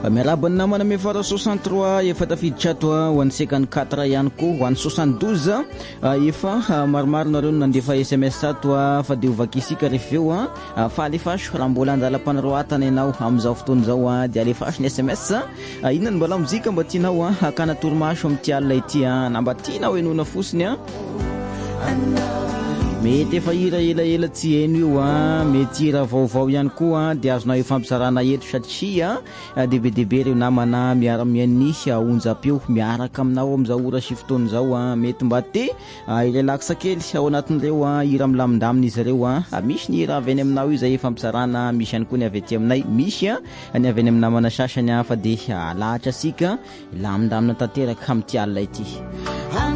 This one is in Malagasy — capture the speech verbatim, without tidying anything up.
miarabany namana ame fara soixante-trois efa tafiditra ato ho an'ny cinquante-quatre ihany koa ho an'ny soixante-douze efa maromaro nareo nandefa S M S ato fa de ovakisika reveo fa alefaso raha mbola andalam-panaroatana ianao amin'izao fotoana zao dia alefaso ny S M S inona ny mbola mozika mba tianao hakana torimaso amin'ny tialina ity na mba tianao enona fosiny a mety efa hira elaela tsy eno io a mety hira vaovao ihany koa dia azonao ifampizarana eto satria debedebe reo namana miara-miany onjapeo miaraka aminao amin'izao ora sy fotoana zao a mety mba te ilelaksa kely ao anatin'ireo hira milamindamina izy ireo a misy ny hira avy any aminao io zay ifampizarana misy ihany koa ny avy aty aminay misy a ny avy any amin'ny namana sasany fa dia lahatra asika lamindamina tanteraka amin'ny tialina ity